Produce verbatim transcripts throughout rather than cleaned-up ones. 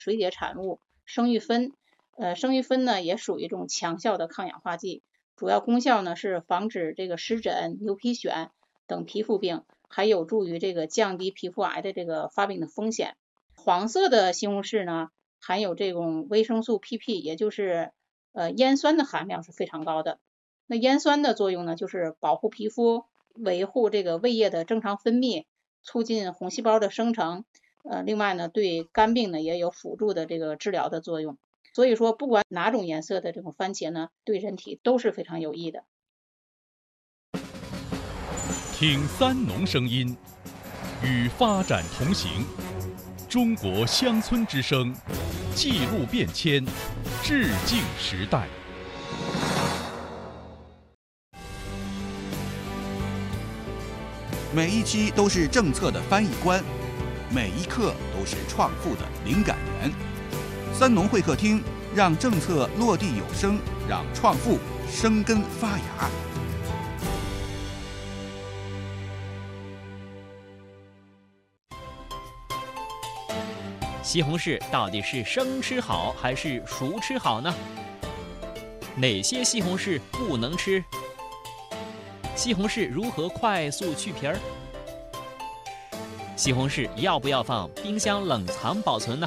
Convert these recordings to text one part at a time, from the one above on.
水解产物生育酚。呃，生育酚呢也属于一种强效的抗氧化剂，主要功效呢是防止这个湿疹、牛皮癣等皮肤病，还有助于这个降低皮肤癌的这个发病的风险。黄色的西红柿呢含有这种维生素 P P， 也就是呃烟酸的含量是非常高的。那烟酸的作用呢就是保护皮肤，维护这个胃液的正常分泌，促进红细胞的生成。呃，另外呢对肝病呢也有辅助的这个治疗的作用。所以说不管哪种颜色的这种番茄呢，对人体都是非常有益的。 听三农声音，与发展同行。中国乡村之声，记录变迁，致敬时代。 每一期都是政策的翻译官，每一刻都是创富的灵感源。三农会客厅，让政策落地有声，让创富生根发芽。 西红柿到底是生吃好还是熟吃好呢？哪些西红柿不能吃？西红柿如何快速去皮儿？西红柿要不要放冰箱冷藏保存呢？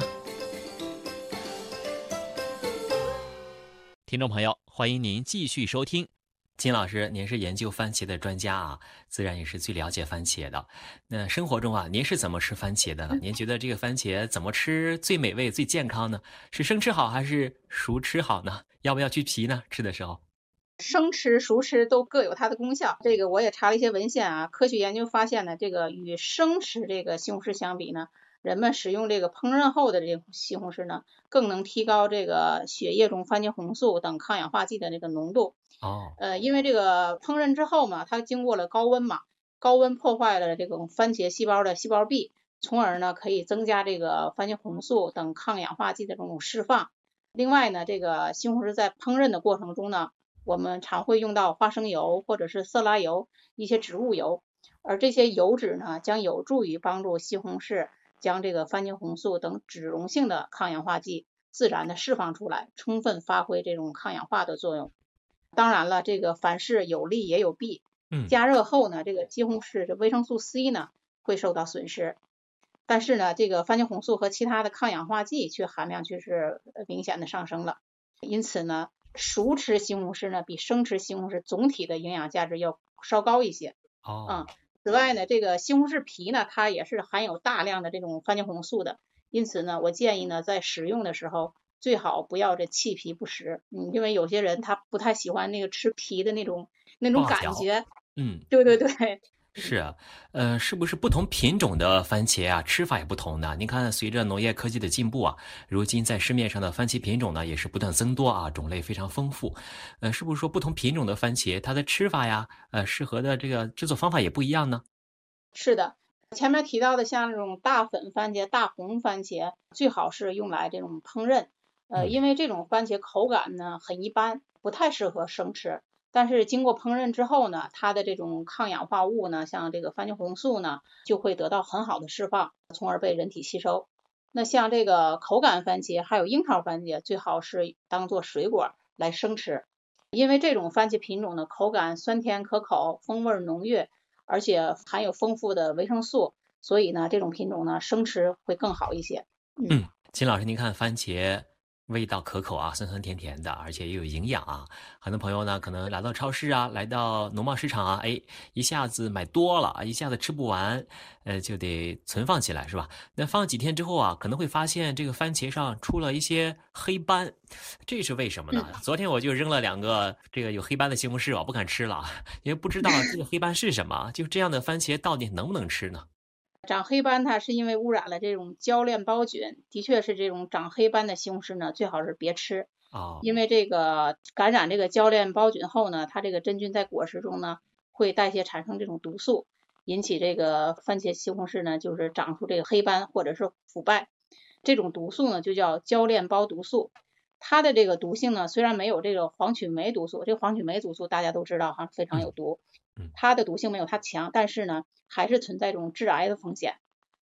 听众朋友，欢迎您继续收听。金老师，您是研究番茄的专家啊，自然也是最了解番茄的。那生活中啊，您是怎么吃番茄的呢？您觉得这个番茄怎么吃最美味、最健康呢？是生吃好还是熟吃好呢？要不要去皮呢？吃的时候， 生吃、熟吃都各有它的功效。这个我也查了一些文献啊，科学研究发现呢，这个与生吃这个西红柿相比呢，人们使用这个烹饪后的这个西红柿呢，更能提高这个血液中番茄红素等抗氧化剂的这个浓度。 哦， 呃，因为这个烹饪之后嘛，它经过了高温嘛，高温破坏了这种番茄细胞的细胞壁，从而呢可以增加这个番茄红素等抗氧化剂的这种释放。另外呢，这个西红柿在烹饪的过程中呢，我们常会用到花生油或者是色拉油，一些植物油，而这些油脂呢，将有助于帮助西红柿将这个番茄红素等脂溶性的抗氧化剂自然的释放出来，充分发挥这种抗氧化的作用。当然了，这个凡事有利也有弊。 嗯， 加热后呢，这个西红柿的维生素 C 呢会受到损失，但是呢，这个番茄红素和其他的抗氧化剂却含量却是明显的上升了。因此呢，熟吃西红柿呢比生吃西红柿总体的营养价值要稍高一些。 哦， 嗯，此外呢，这个西红柿皮呢，它也是含有大量的这种番茄红素的，因此呢，我建议呢，在食用的时候最好不要这弃皮不食。嗯，因为有些人他不太喜欢那个吃皮的那种那种不好嚼。 感觉。 嗯， 对对对。 是啊，呃，是不是不同品种的番茄啊，吃法也不同呢？您看，随着农业科技的进步啊，如今在市面上的番茄品种呢，也是不断增多啊，种类非常丰富。呃，是不是说不同品种的番茄，它的吃法呀，呃，适合的这个制作方法也不一样呢？ 是的，前面提到的像这种大粉番茄、大红番茄，最好是用来这种烹饪。呃， 嗯， 因为这种番茄口感呢很一般，不太适合生吃。但是经过烹饪之后呢，它的这种抗氧化物呢，像这个番茄红素呢，就会得到很好的释放，从而被人体吸收。那像这个口感番茄还有樱桃番茄，最好是当做水果来生吃，因为这种番茄品种呢，口感酸甜可口，风味浓郁，而且含有丰富的维生素，所以呢，这种品种呢，生吃会更好一些。嗯。 嗯，秦老师，您看番茄味道可口啊，酸酸甜甜的，而且又有营养啊。很多朋友呢，可能来到超市啊，来到农贸市场啊，哎，一下子买多了啊，一下子吃不完，呃，就得存放起来，是吧？那放几天之后啊，可能会发现这个番茄上出了一些黑斑，这是为什么呢？ 嗯。 昨天我就扔了两个这个有黑斑的西红柿，我不敢吃了，因为不知道这个黑斑是什么。就这样的番茄到底能不能吃呢？ 长黑斑它是因为污染了这种胶链孢菌，的确是这种长黑斑的西红柿呢，最好是别吃。 哦， 因为这个感染这个胶链孢菌后呢，它这个真菌在果实中呢会代谢产生这种毒素，引起这个番茄西红柿呢就是长出这个黑斑或者是腐败。这种毒素呢就叫胶链孢毒素。它的这个毒性呢虽然没有这个黄曲霉毒素，这个黄曲霉毒素大家都知道哈，非常有嗯毒。 嗯， 它的毒性没有它强，但是呢还是存在这种致癌的风险。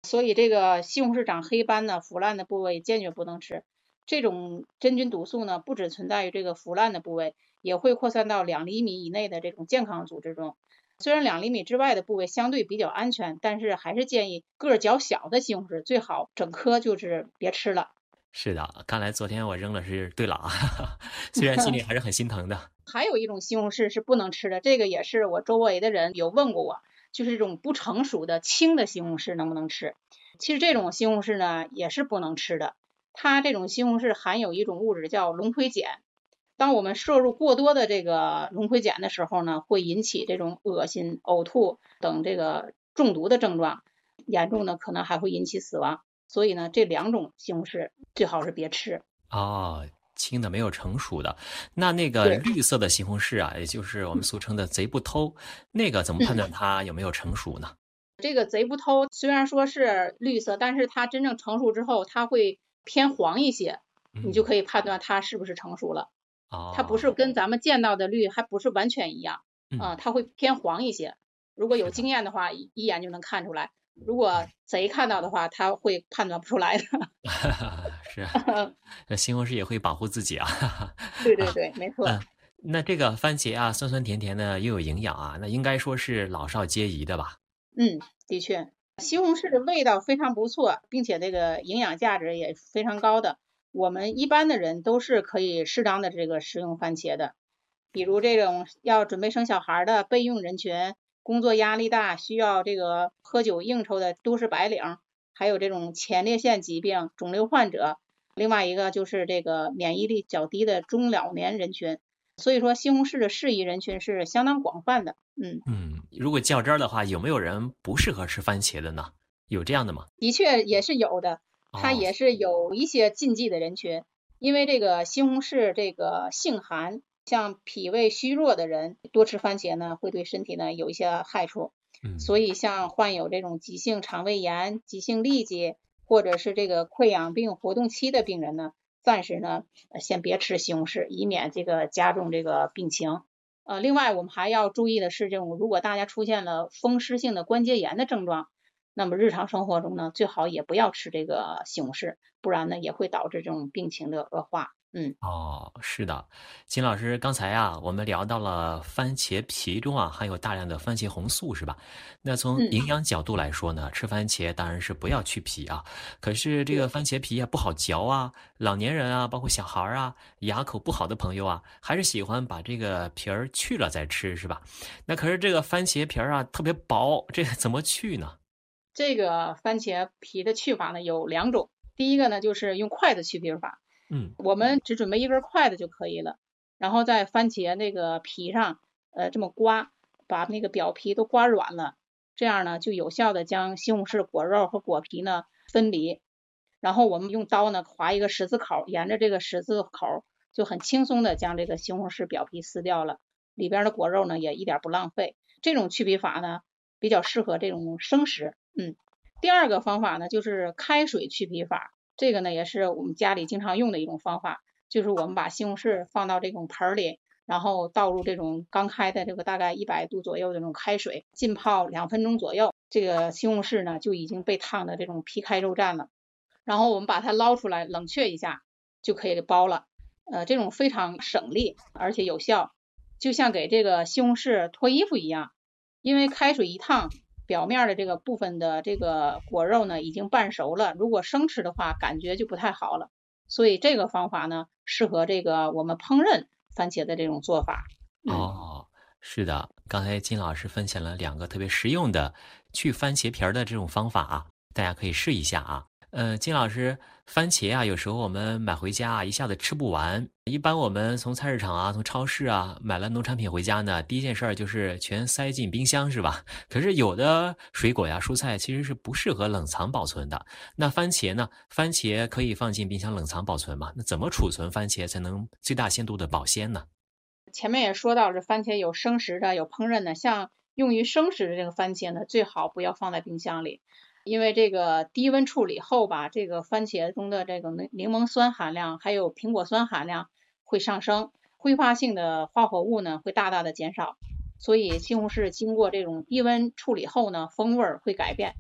所以这个西红柿长黑斑呢，腐烂的部位坚决不能吃。这种真菌毒素呢，不只存在于这个腐烂的部位，也会扩散到两厘米以内的这种健康组织中。虽然两厘米之外的部位相对比较安全，但是还是建议个儿较小的西红柿最好整颗就是别吃了。 是的，看来昨天我扔了是对了啊，虽然心里还是很心疼的。 还有一种西红柿是不能吃的，这个也是我周围的人有问过我，就是这种不成熟的青的西红柿能不能吃？其实这种西红柿呢也是不能吃的，它这种西红柿含有一种物质叫龙葵碱。当我们摄入过多的这个龙葵碱的时候呢，会引起这种恶心、呕吐等这个中毒的症状，严重的可能还会引起死亡。所以呢，这两种西红柿最好是别吃。 哦，青的没有成熟的，那那个绿色的西红柿啊，也就是我们俗称的贼不偷，那个怎么判断它有没有成熟呢？ 这个贼不偷虽然说是绿色，但是它真正成熟之后，它会偏黄一些，你就可以判断它是不是成熟了。 哦， 它不是跟咱们见到的绿还不是完全一样啊、 嗯， 它会偏黄一些。如果有经验的话，一一眼就能看出来。如果贼看到的话，他会判断不出来的。 是，那西红柿也会保护自己啊。 对对对，没错。 嗯，那这个番茄啊，酸酸甜甜的又有营养啊，那应该说是老少皆宜的吧？ 嗯，的确，西红柿的味道非常不错，并且这个营养价值也非常高的。我们一般的人都是可以适当的这个食用番茄的，比如这种要准备生小孩的备用人群，工作压力大，需要这个喝酒应酬的都市白领，还有这种前列腺疾病、肿瘤患者，另外一个就是这个免疫力较低的中老年人群。所以说西红柿的适宜人群是相当广泛的。嗯， 嗯，如果较真儿的话，有没有人不适合吃番茄的呢？有这样的吗？ 的确也是有的，它哦， 也是有一些禁忌的人群，因为这个西红柿这个性寒，像脾胃虚弱的人多吃番茄呢，会对身体呢有一些害处。 嗯， 所以像患有这种急性肠胃炎、急性痢疾，或者是这个溃疡病活动期的病人呢，暂时呢呃先别吃西红柿，以免这个加重这个病情。呃，另外我们还要注意的是，这种如果大家出现了风湿性的关节炎的症状，那么日常生活中呢，最好也不要吃这个西红柿，不然呢也会导致这种病情的恶化。嗯哦，是的，金老师，刚才啊，我们聊到了番茄皮中啊含有大量的番茄红素，是吧？那从嗯， 营养角度来说呢，吃番茄当然是不要去皮啊。可是这个对。 番茄皮啊不好嚼啊，老年人啊，包括小孩儿啊，牙口不好的朋友啊，还是喜欢把这个皮儿去了再吃，是吧？那可是这个番茄皮儿啊特别薄，这个怎么去呢？ 这个番茄皮的去法呢有两种，第一个呢就是用筷子去皮法， 嗯我们只准备一根筷子就可以了，然后在番茄那个皮上，呃这么刮，把那个表皮都刮软了，这样呢就有效的将西红柿果肉和果皮呢分离，然后我们用刀呢划一个十字口，沿着这个十字口就很轻松的将这个西红柿表皮撕掉了，里边的果肉呢也一点不浪费。这种去皮法呢比较适合这种生食。嗯，第二个方法呢就是开水去皮法，这个呢也是我们家里经常用的一种方法，就是我们把西红柿放到这种盆里，然后倒入这种刚开的这个大概一百度左右的这种开水，浸泡两分钟左右，这个西红柿呢就已经被烫的这种皮开肉绽了。然后我们把它捞出来冷却一下就可以给包了。呃，这种非常省力而且有效，就像给这个西红柿脱衣服一样，因为开水一烫，表面的这个部分的这个果肉呢已经半熟了，如果生吃的话感觉就不太好了，所以这个方法呢适合这个我们烹饪番茄的这种做法。嗯， 哦，是的，刚才金老师分享了两个特别实用的去番茄皮儿的这种方法啊，大家可以试一下啊。呃，金老师，番茄啊，有时候我们买回家啊，一下子吃不完。一般我们从菜市场啊，从超市啊买了农产品回家呢，第一件事儿就是全塞进冰箱，是吧？可是有的水果呀、蔬菜其实是不适合冷藏保存的。那番茄呢？番茄可以放进冰箱冷藏保存吗？那怎么储存番茄才能最大限度的保鲜呢？ 前面也说到这番茄有生食的有烹饪的，像用于生食的这个番茄呢，最好不要放在冰箱里，因为这个低温处理后吧，这个番茄中的这个柠柠檬酸含量还有苹果酸含量会上升，挥发性的化合物呢会大大的减少，所以西红柿经过这种低温处理后呢，风味会改变。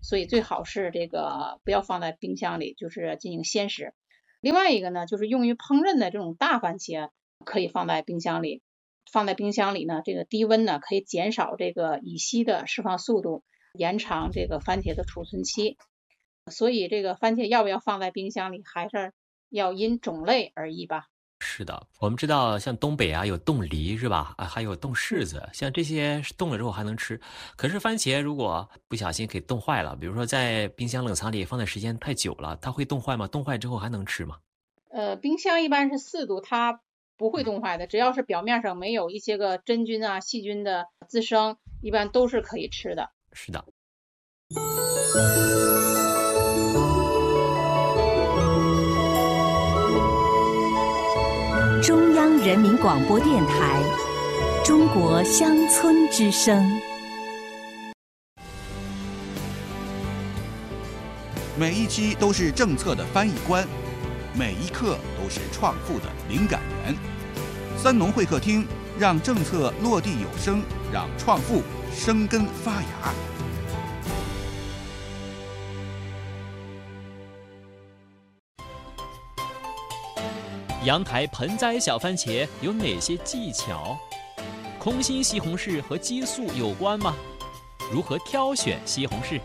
所以最好是这个不要放在冰箱里，就是进行鲜食。另外一个呢，就是用于烹饪的这种大番茄可以放在冰箱里，放在冰箱里呢，这个低温呢可以减少这个乙烯的释放速度，延长这个番茄的储存期。所以这个番茄要不要放在冰箱里，还是要因种类而异吧。 是的，我们知道像东北啊有冻梨是吧？啊，还有冻柿子，像这些冻了之后还能吃。可是番茄如果不小心给冻坏了，比如说在冰箱冷藏里放的时间太久了，它会冻坏吗？冻坏之后还能吃吗？ 呃，冰箱一般是四度，它不会冻坏的，只要是表面上没有一些个真菌啊、细菌的滋生，一般都是可以吃的。 是的。 中央人民广播电台《中国乡村之声》。 每一期都是政策的翻译官，每一刻都是创富的灵感源。三农会客厅，让政策落地有声，让创富生根发芽。 阳台盆栽小番茄有哪些技巧？空心西红柿和激素有关吗？如何挑选西红柿？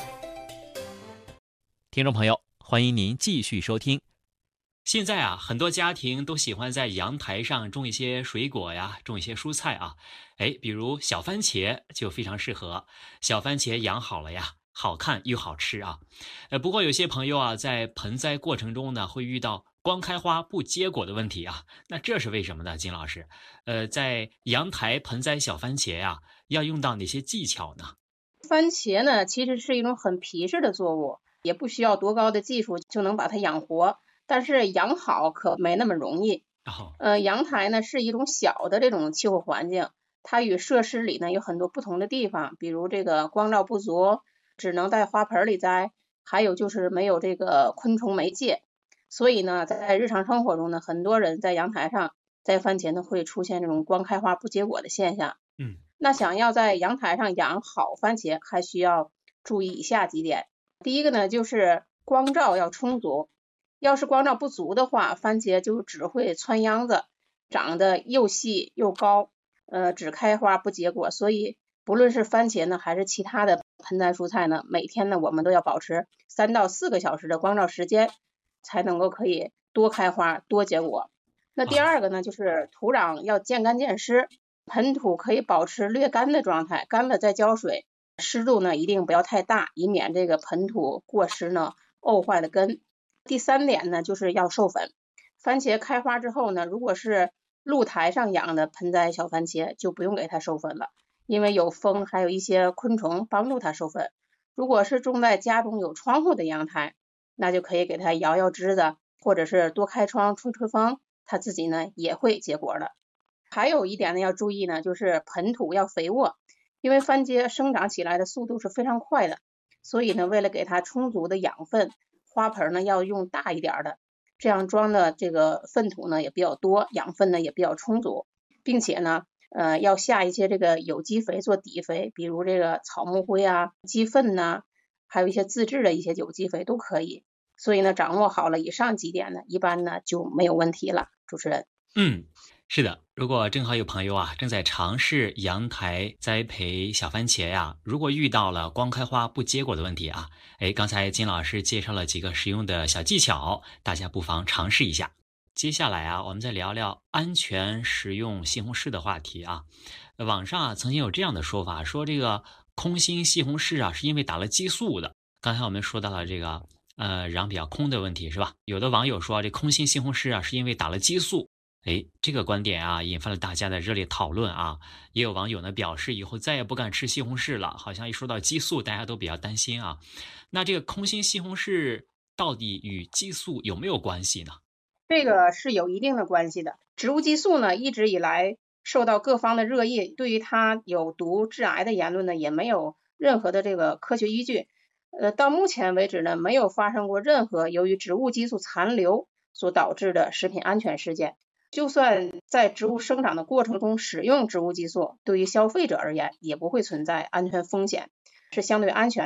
听众朋友，欢迎您继续收听。现在啊，很多家庭都喜欢在阳台上种一些水果呀，种一些蔬菜啊。哎，比如小番茄就非常适合。小番茄养好了呀，好看又好吃啊。呃，不过有些朋友啊，在盆栽过程中呢，会遇到光开花不结果的问题啊。那这是为什么呢，金老师？呃，在阳台盆栽小番茄呀、啊，要用到哪些技巧呢？ 番茄呢，其实是一种很皮实的作物，也不需要多高的技术就能把它养活。但是养好可没那么容易。 哦、 呃，阳台呢是一种小的这种气候环境，它与设施里呢有很多不同的地方，比如这个光照不足，只能在花盆里栽，还有就是没有这个昆虫媒介。所以呢，在日常生活中呢，很多人在阳台上栽番茄呢会出现这种光开花不结果的现象。 嗯， 那想要在阳台上养好番茄，还需要注意以下几点。第一个呢，就是光照要充足。要是光照不足的话，番茄就只会窜秧子，长得又细又高，呃，只开花不结果。所以不论是番茄呢，还是其他的盆栽蔬菜呢，每天呢我们都要保持三到四个小时的光照时间，才能够可以多开花多结果。那第二个呢，就是土壤要见干见湿，盆土可以保持略干的状态，干了再浇水，湿度呢一定不要太大，以免这个盆土过湿呢沤坏了根。第三点呢，就是要授粉。番茄开花之后呢，如果是露台上养的盆栽小番茄，就不用给它授粉了，因为有风，还有一些昆虫帮助它授粉。如果是种在家中有窗户的阳台，那就可以给它摇摇枝子，或者是多开窗吹吹风，它自己呢也会结果的。还有一点呢要注意呢，就是盆土要肥沃，因为番茄生长起来的速度是非常快的，所以呢，为了给它充足的养分，花盆呢要用大一点的，这样装的这个粪土呢也比较多，养分呢也比较充足，并且呢呃要下一些这个有机肥做底肥，比如这个草木灰啊、鸡粪呐、啊，还有一些自制的一些有机肥都可以。所以呢，掌握好了以上几点呢，一般呢就没有问题了。主持人， 嗯，是的，如果正好有朋友啊正在尝试阳台栽培小番茄呀，如果遇到了光开花不结果的问题啊，哎，刚才金老师介绍了几个实用的小技巧，大家不妨尝试一下。接下来啊，我们再聊聊安全食用西红柿的话题啊。网上啊曾经有这样的说法，说这个空心西红柿啊是因为打了激素的。刚才我们说到了这个呃瓤比较空的问题是吧？有的网友说这空心西红柿啊是因为打了激素。哎，这个观点啊，引发了大家的热烈讨论啊。也有网友呢表示，以后再也不敢吃西红柿了。好像一说到激素，大家都比较担心啊。那这个空心西红柿到底与激素有没有关系呢？ 这个是有一定的关系的。植物激素呢，一直以来受到各方的热议，对于它有毒致癌的言论呢，也没有任何的这个科学依据。呃，到目前为止呢，没有发生过任何由于植物激素残留所导致的食品安全事件。就算在植物生长的过程中使用植物激素，对于消费者而言也不会存在安全风险，是相对安全的。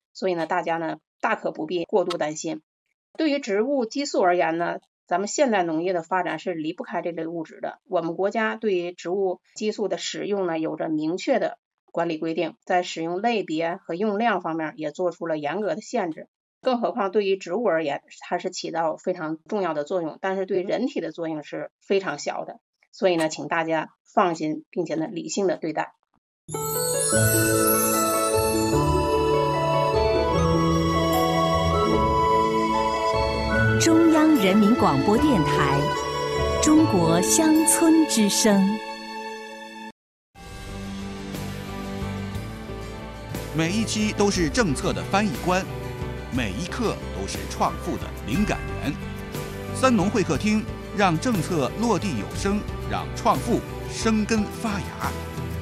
所以呢，大家呢大可不必过度担心。对于植物激素而言呢，咱们现代农业的发展是离不开这类物质的。我们国家对于植物激素的使用呢，有着明确的管理规定，在使用类别和用量方面也做出了严格的限制。更何况对于植物而言，它是起到非常重要的作用，但是对人体的作用是非常小的。所以呢，请大家放心，并且呢理性的对待。 中央人民广播电台《中国乡村之声》。 每一期都是政策的翻译官，每一刻都是创富的灵感源。三农会客厅，让政策落地有声，让创富生根发芽。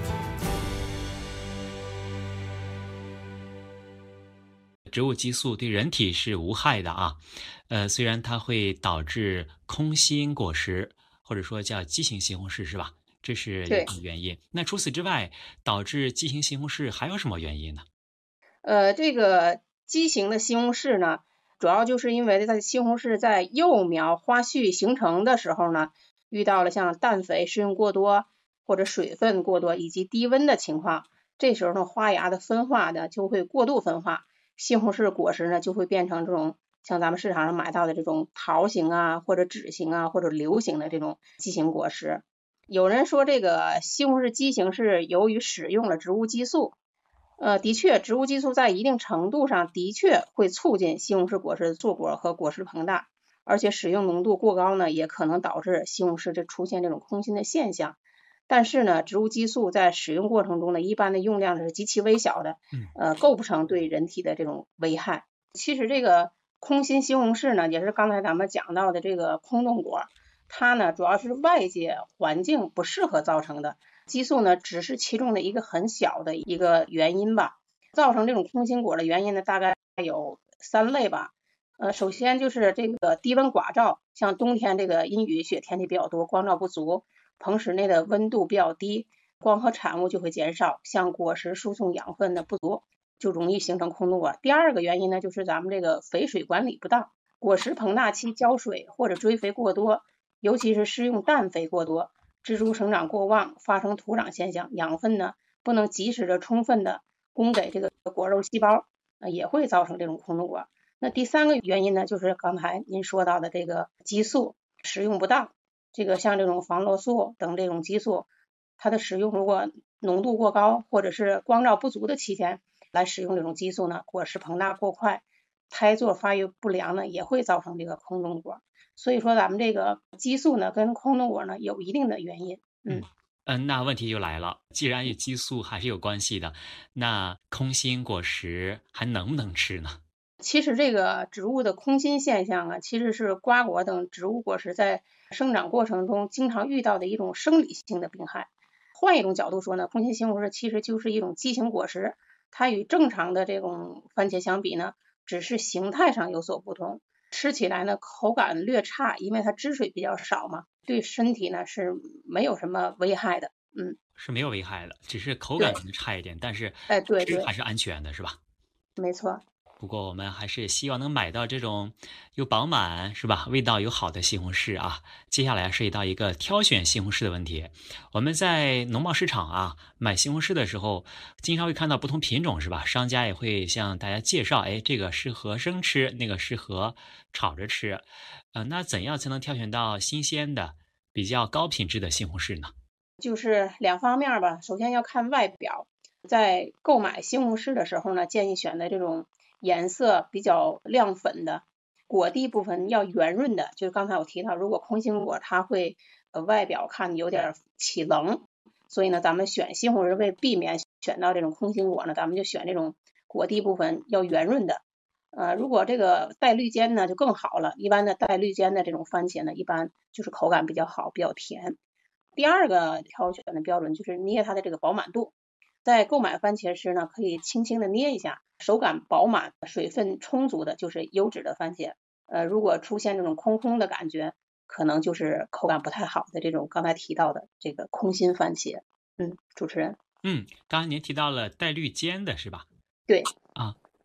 植物激素对人体是无害的啊，呃，虽然它会导致空心果实，或者说叫畸形西红柿，是吧？这是一个原因。那除此之外，导致畸形西红柿还有什么原因呢？ 呃，这个畸形的西红柿呢，主要就是因为在西红柿在幼苗花序形成的时候呢，遇到了像氮肥施用过多或者水分过多以及低温的情况，这时候呢，花芽的分化呢就会过度分化，西红柿果实呢就会变成这种像咱们市场上买到的这种桃形啊，或者指形啊，或者瘤形的这种畸形果实。有人说这个西红柿畸形是由于使用了植物激素。呃，的确，植物激素在一定程度上的确会促进西红柿果实的坐果和果实膨大，而且使用浓度过高呢，也可能导致西红柿这出现这种空心的现象。但是呢，植物激素在使用过程中呢，一般的用量是极其微小的，呃，构不成对人体的这种危害。其实这个空心西红柿呢，也是刚才咱们讲到的这个空洞果，它呢主要是外界环境不适合造成的。激素呢只是其中的一个很小的一个原因吧。造成这种空心果的原因呢大概有三类吧。呃，首先就是这个低温寡照，像冬天这个阴雨雪天气比较多，光照不足，棚室内的温度比较低，光合产物就会减少，向果实输送养分的不足，就容易形成空洞果。第二个原因呢就是咱们这个肥水管理不当，果实膨大期浇水或者追肥过多，尤其是施用氮肥过多，植株生长过旺，发生土壤现象，养分呢不能及时的充分的供给这个果肉细胞，呃、也会造成这种空洞果。那第三个原因呢，就是刚才您说到的这个激素使用不当，这个像这种防落素等这种激素，它的使用如果浓度过高，或者是光照不足的期间来使用这种激素呢，果实膨大过快，胎座发育不良呢，也会造成这个空洞果。所以说咱们这个激素呢跟空洞果呢有一定的原因。嗯嗯，那问题就来了，既然与激素还是有关系的，那空心果实还能不能吃呢？ 其实这个植物的空心现象啊，其实是瓜果等植物果实在生长过程中经常遇到的一种生理性的病害。换一种角度说呢，空心西红柿其实就是一种畸形果实，它与正常的这种番茄相比呢，只是形态上有所不同。吃起来呢口感略差，因为它汁水比较少嘛，对身体呢是没有什么危害的。嗯， 是没有危害的，只是口感可能差一点，但是哎，对对， 吃还是安全的，是吧？ 没错。 不过我们还是希望能买到这种又饱满是吧，味道又好的西红柿啊。接下来涉及到一个挑选西红柿的问题。我们在农贸市场啊买西红柿的时候，经常会看到不同品种是吧？商家也会向大家介绍，哎，这个适合生吃，那个适合炒着吃。呃，那怎样才能挑选到新鲜的、比较高品质的西红柿呢？ 就是两方面吧，首先要看外表。在购买西红柿的时候呢，建议选的这种颜色比较亮粉的，果蒂部分要圆润的，就是刚才我提到，如果空心果它会呃外表看有点起棱，所以呢咱们选西红柿为避免选到这种空心果呢，咱们就选这种果蒂部分要圆润的。呃，如果这个带绿尖呢就更好了，一般的带绿尖的这种番茄呢，一般就是口感比较好，比较甜。第二个挑选的标准就是捏它的这个饱满度。在购买番茄时呢，可以轻轻的捏一下，手感饱满、水分充足的就是优质的番茄。呃，如果出现这种空空的感觉，可能就是口感不太好的这种刚才提到的这个空心番茄。嗯，主持人。 嗯，刚刚您提到了带绿尖的是吧？ 对。 啊，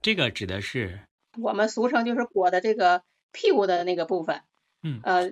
这个指的是我们俗称就是果的这个屁股的那个部分。 嗯呃，